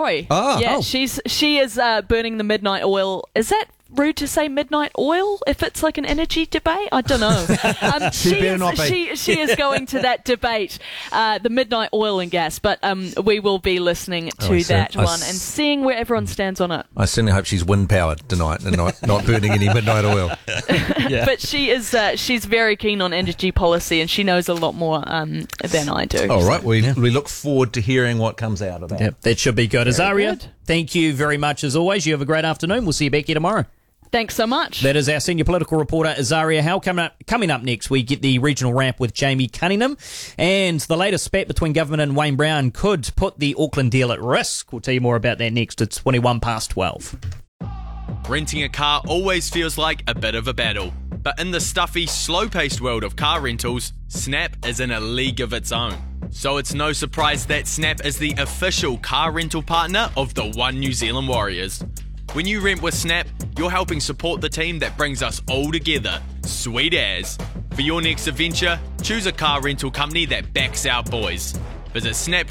Roy. She is burning the midnight oil. Is that rude to say midnight oil if it's like an energy debate? I don't know. She is going to that debate, the midnight oil and gas, but we will be listening to that one and seeing where everyone stands on it. I certainly hope she's wind powered tonight and not burning any midnight oil. But she's very keen on energy policy and she knows a lot more than I do. All right, we look forward to hearing what comes out of that. Yep, that should be good. Azaria, good. Thank you very much as always. You have a great afternoon. We'll see you back here tomorrow. Thanks so much. That is our senior political reporter, Azaria Howe. Coming up next, we get the regional wrap with Jamie Cunningham. And the latest spat between government and Wayne Brown could put the Auckland deal at risk. We'll tell you more about that next. It's 12. Renting a car always feels like a bit of a battle. But in the stuffy, slow-paced world of car rentals, Snap is in a league of its own. So it's no surprise that Snap is the official car rental partner of the One New Zealand Warriors. When you rent with Snap, you're helping support the team that brings us all together. Sweet as. For your next adventure, choose a car rental company that backs our boys. Visit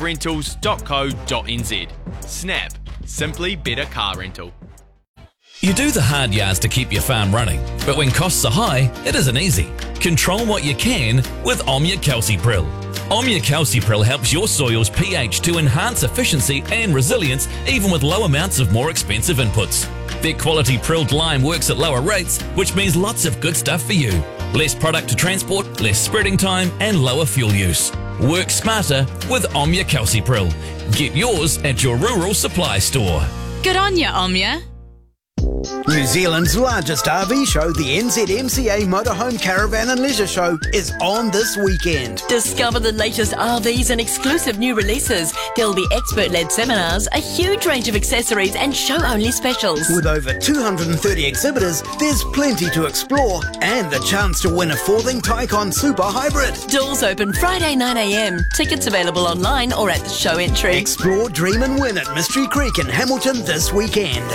snaprentals.co.nz. Snap. Simply better car rental. You do the hard yards to keep your farm running, but when costs are high, it isn't easy. Control what you can with Omnia Calcipril. Omnia Calcipril helps your soil's pH to enhance efficiency and resilience even with low amounts of more expensive inputs. Their quality prilled lime works at lower rates, which means lots of good stuff for you. Less product to transport, less spreading time, and lower fuel use. Work smarter with Omnia Calcipril. Get yours at your rural supply store. Good on ya, Omnia. New Zealand's largest RV show, the NZMCA Motorhome Caravan and Leisure Show, is on this weekend. Discover the latest RVs and exclusive new releases. There'll be expert-led seminars, a huge range of accessories and show-only specials. With over 230 exhibitors, there's plenty to explore and the chance to win a Forthing Tycon Super Hybrid. Doors open Friday 9am. Tickets available online or at the show entry. Explore, dream and win at Mystery Creek in Hamilton this weekend.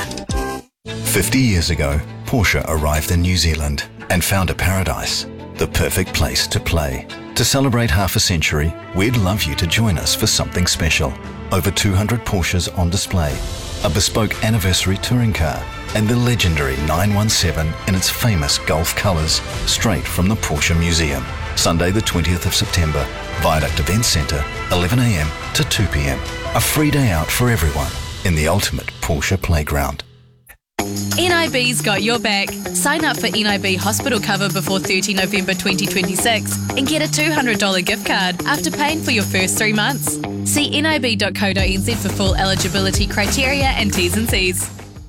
50 years ago, Porsche arrived in New Zealand and found a paradise, the perfect place to play. To celebrate half a century, we'd love you to join us for something special. Over 200 Porsches on display, a bespoke anniversary touring car, and the legendary 917 in its famous Gulf colours, straight from the Porsche Museum. Sunday the 20th of September, Viaduct Event Centre, 11am to 2pm. A free day out for everyone in the ultimate Porsche playground. NIB's got your back. Sign up for NIB hospital cover before 30 November 2026 and get a $200 gift card after paying for your first 3 months. See nib.co.nz for full eligibility criteria and T's and C's.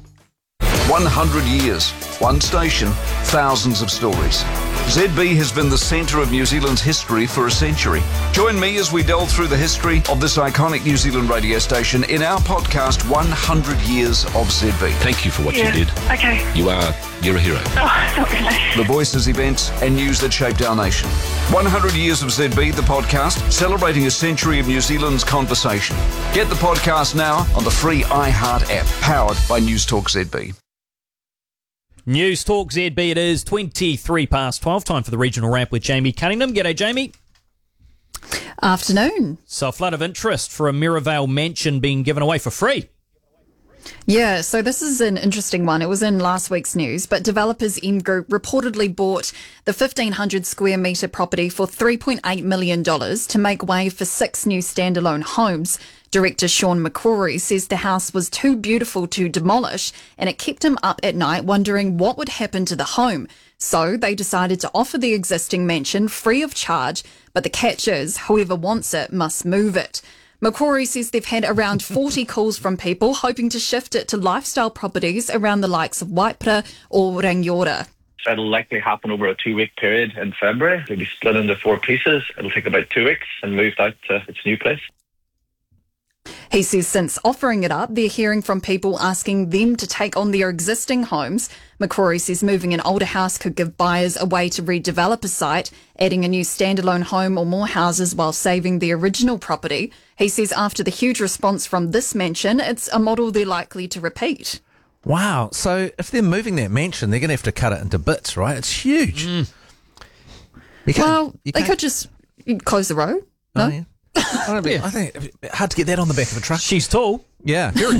100 years, one station, thousands of stories. ZB has been the centre of New Zealand's history for a century. Join me as we delve through the history of this iconic New Zealand radio station in our podcast, 100 Years of ZB. Thank you for what you did. Okay. You're a hero. Oh, not really. The voices, events and news that shaped our nation. 100 Years of ZB, the podcast, celebrating a century of New Zealand's conversation. Get the podcast now on the free iHeart app, powered by News Talk ZB. News Talk ZB, it is 12. Time for the regional wrap with Jamie Cunningham. G'day, Jamie. Afternoon. So a flood of interest for a Mirrorvale mansion being given away for free. Yeah, so this is an interesting one. It was in last week's news, but developers M Group reportedly bought the 1,500 square metre property for $3.8 million to make way for 6 new standalone homes. Director Sean McCrory says the house was too beautiful to demolish and it kept him up at night wondering what would happen to the home. So they decided to offer the existing mansion free of charge, but the catch is whoever wants it must move it. McCrory says they've had around 40 calls from people hoping to shift it to lifestyle properties around the likes of Waipara or Rangiora. So it'll likely happen over a 2-week period in February. It'll be split into 4 pieces. It'll take about 2 weeks and moved out to its new place. He says since offering it up, they're hearing from people asking them to take on their existing homes. McCrory says moving an older house could give buyers a way to redevelop a site, adding a new standalone home or more houses while saving the original property. He says after the huge response from this mansion, it's a model they're likely to repeat. Wow. So if they're moving that mansion, they're going to have to cut it into bits, right? It's huge. Well, they could just close the road. No? Oh, yeah. I think hard to get that on the back of a truck. She's tall. Yeah.